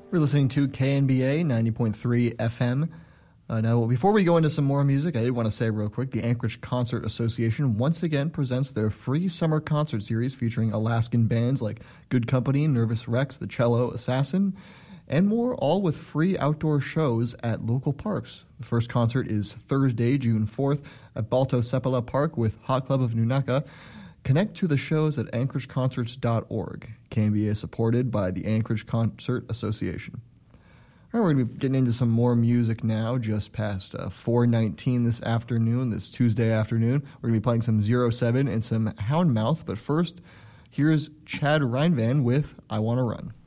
We're listening to KNBA 90.3 FM. Now, before we go into some more music, I did want to say real quick, the Anchorage Concert Association once again presents their free summer concert series featuring Alaskan bands like Good Company, Nervous Rex, The Cello Assassin, and more, all with free outdoor shows at local parks. The first concert is Thursday, June 4th at Balto Sepala Park with Hot Club of Nunaka. Connect to the shows at anchorageconcerts.org. KNBA is supported by the Anchorage Concert Association. All right, we're going to be getting into some more music now, just past 4:19 this afternoon, this Tuesday afternoon. We're going to be playing some 07 and some Houndmouth, but first, here's Chad Reinvan with I Wanna Run.